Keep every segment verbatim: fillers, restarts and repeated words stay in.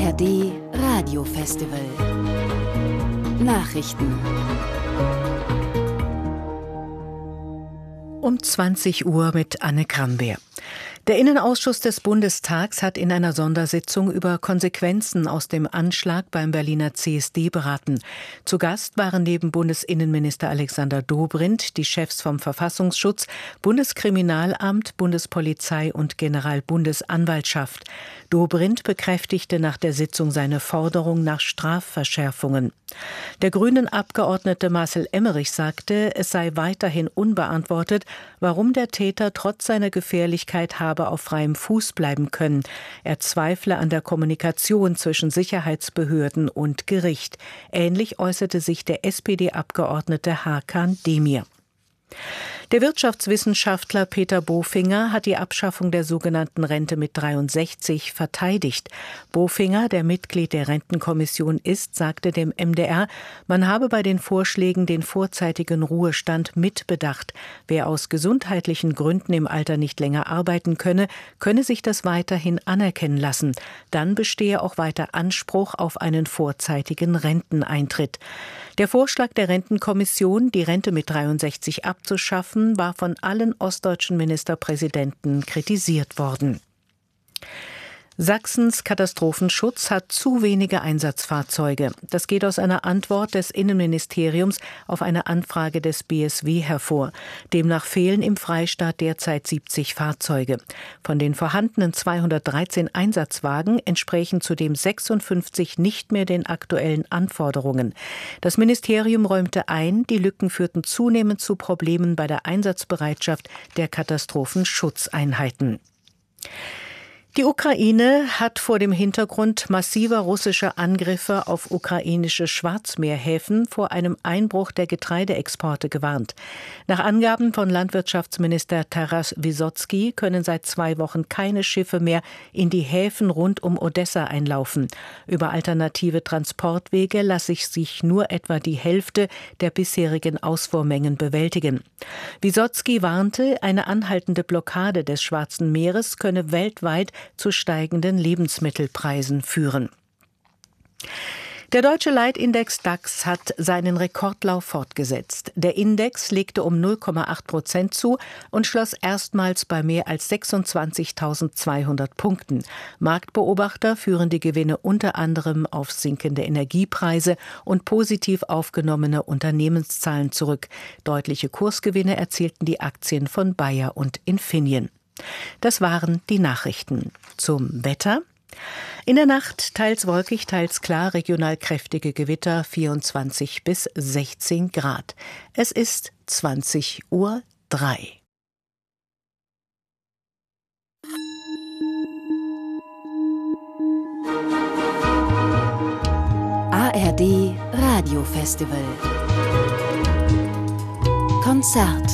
R D Radiofestival Nachrichten. Um zwanzig Uhr mit Anne Krambeer. Der Innenausschuss des Bundestags hat in einer Sondersitzung über Konsequenzen aus dem Anschlag beim Berliner C S D beraten. Zu Gast waren neben Bundesinnenminister Alexander Dobrindt die Chefs vom Verfassungsschutz, Bundeskriminalamt, Bundespolizei und Generalbundesanwaltschaft. Dobrindt bekräftigte nach der Sitzung seine Forderung nach Strafverschärfungen. Der Grünen-Abgeordnete Marcel Emmerich sagte, es sei weiterhin unbeantwortet, warum der Täter trotz seiner Gefährlichkeit habe auf freiem Fuß bleiben können. Er zweifle an der Kommunikation zwischen Sicherheitsbehörden und Gericht. Ähnlich äußerte sich der S P D-Abgeordnete Hakan Demir. Der Wirtschaftswissenschaftler Peter Bofinger hat die Abschaffung der sogenannten Rente mit dreiundsechzig verteidigt. Bofinger, der Mitglied der Rentenkommission ist, sagte dem M D R, man habe bei den Vorschlägen den vorzeitigen Ruhestand mitbedacht. Wer aus gesundheitlichen Gründen im Alter nicht länger arbeiten könne, könne sich das weiterhin anerkennen lassen. Dann bestehe auch weiter Anspruch auf einen vorzeitigen Renteneintritt. Der Vorschlag der Rentenkommission, die Rente mit dreiundsechzig abzuschaffen, war von allen ostdeutschen Ministerpräsidenten kritisiert worden. Sachsens Katastrophenschutz hat zu wenige Einsatzfahrzeuge. Das geht aus einer Antwort des Innenministeriums auf eine Anfrage des B S W hervor. Demnach fehlen im Freistaat derzeit siebzig Fahrzeuge. Von den vorhandenen zweihundertdreizehn Einsatzwagen entsprechen zudem sechsundfünfzig nicht mehr den aktuellen Anforderungen. Das Ministerium räumte ein, die Lücken führten zunehmend zu Problemen bei der Einsatzbereitschaft der Katastrophenschutzeinheiten. Die Ukraine hat vor dem Hintergrund massiver russischer Angriffe auf ukrainische Schwarzmeerhäfen vor einem Einbruch der Getreideexporte gewarnt. Nach Angaben von Landwirtschaftsminister Taras Wysotsky können seit zwei Wochen keine Schiffe mehr in die Häfen rund um Odessa einlaufen. Über alternative Transportwege lasse sich nur etwa die Hälfte der bisherigen Ausfuhrmengen bewältigen. Wysotsky warnte, eine anhaltende Blockade des Schwarzen Meeres könne weltweit zu steigenden Lebensmittelpreisen führen. Der deutsche Leitindex DAX hat seinen Rekordlauf fortgesetzt. Der Index legte um null Komma acht Prozent zu und schloss erstmals bei mehr als sechsundzwanzigtausendzweihundert Punkten. Marktbeobachter führen die Gewinne unter anderem auf sinkende Energiepreise und positiv aufgenommene Unternehmenszahlen zurück. Deutliche Kursgewinne erzielten die Aktien von Bayer und Infineon. Das waren die Nachrichten. Zum Wetter. In der Nacht teils wolkig, teils klar, regional kräftige Gewitter, vierundzwanzig bis sechzehn Grad. Es ist zwanzig Uhr drei. A R D Radiofestival Konzert.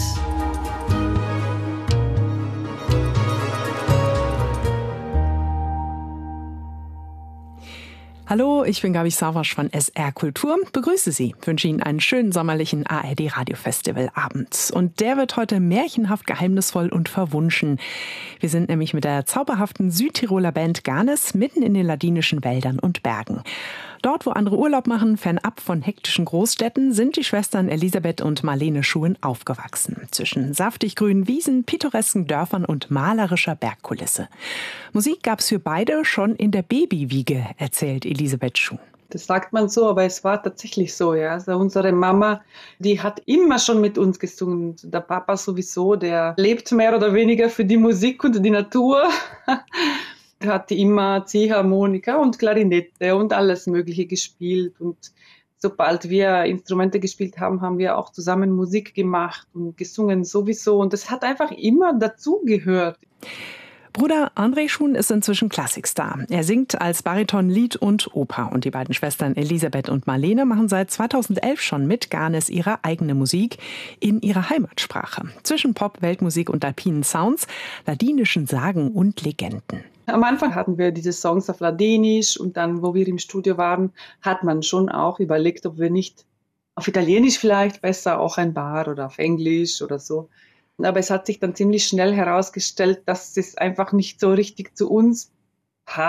Hallo, ich bin Gabi Savasch von S R Kultur. Begrüße Sie, wünsche Ihnen einen schönen sommerlichen A R D Radiofestival-Abend. Und der wird heute märchenhaft, geheimnisvoll und verwunschen. Wir sind nämlich mit der zauberhaften Südtiroler Band Garnes mitten in den ladinischen Wäldern und Bergen. Dort, wo andere Urlaub machen, fernab von hektischen Großstädten, sind die Schwestern Elisabeth und Marlene Schuhen aufgewachsen. Zwischen saftig grünen Wiesen, pittoresken Dörfern und malerischer Bergkulisse. Musik gab's für beide schon in der Babywiege, erzählt Elisabeth Schuhen. Das sagt man so, aber es war tatsächlich so. Ja. Also unsere Mama, die hat immer schon mit uns gesungen. Der Papa sowieso, der lebt mehr oder weniger für die Musik und die Natur. Er hat immer Ziehharmonika und Klarinette und alles Mögliche gespielt. Und sobald wir Instrumente gespielt haben, haben wir auch zusammen Musik gemacht und gesungen sowieso. Und das hat einfach immer dazugehört. Bruder André Schuhen ist inzwischen Klassikstar. Er singt als Bariton Lied und Oper. Und die beiden Schwestern Elisabeth und Marlene machen seit zweitausendelf schon mit Garnes ihre eigene Musik in ihrer Heimatsprache. Zwischen Pop, Weltmusik und alpinen Sounds, ladinischen Sagen und Legenden. Am Anfang hatten wir diese Songs auf Ladinisch und dann, wo wir im Studio waren, hat man schon auch überlegt, ob wir nicht auf Italienisch vielleicht besser auch ein paar oder auf Englisch oder so. Aber es hat sich dann ziemlich schnell herausgestellt, dass es einfach nicht so richtig zu uns passt.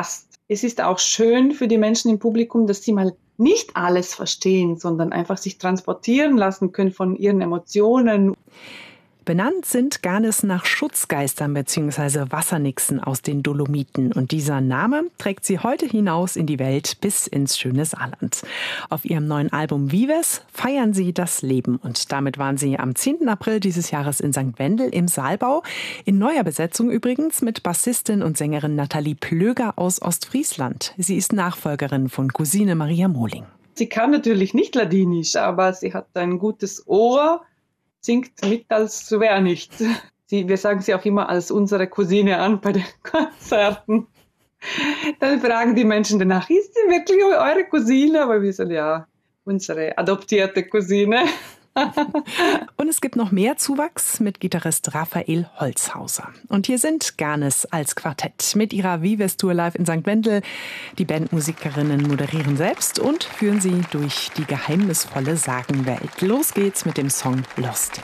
es ist auch schön für die Menschen im Publikum, dass sie mal nicht alles verstehen, sondern einfach sich transportieren lassen können von ihren Emotionen. Benannt sind Garnes nach Schutzgeistern bzw. Wassernixen aus den Dolomiten. Und dieser Name trägt sie heute hinaus in die Welt bis ins schöne Saarland. Auf ihrem neuen Album Vives feiern sie das Leben. Und damit waren sie am zehnten April dieses Jahres in Sankt Wendel im Saalbau. In neuer Besetzung übrigens mit Bassistin und Sängerin Nathalie Plöger aus Ostfriesland. Sie ist Nachfolgerin von Cousine Maria Mohling. Sie kann natürlich nicht Ladinisch, aber sie hat ein gutes Ohr, singt mit, als wäre nichts. Sie, wir sagen sie auch immer als unsere Cousine an bei den Konzerten. Dann fragen die Menschen danach, ist sie wirklich eure Cousine? Aber wir sagen, ja, unsere adoptierte Cousine. Und es gibt noch mehr Zuwachs mit Gitarrist Raphael Holzhauser. Und hier sind Garnes als Quartett mit ihrer Vives-Tour live in Sankt Wendel. Die Bandmusikerinnen moderieren selbst und führen sie durch die geheimnisvolle Sagenwelt. Los geht's mit dem Song Lost.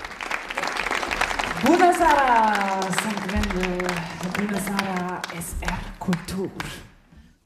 Bună seara, Sankt Wendel, bună seara, S R Kultur.